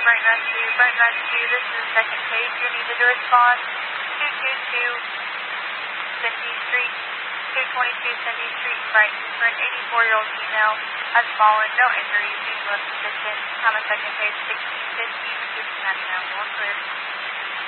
Brighton Rescue, this is the second page. You needed to respond 222 Cindy Street, 222 Cindy Street, Brighton, for an 84-year-old female has fallen, no injuries, being left position. Common second page 1650 to 299, more clear.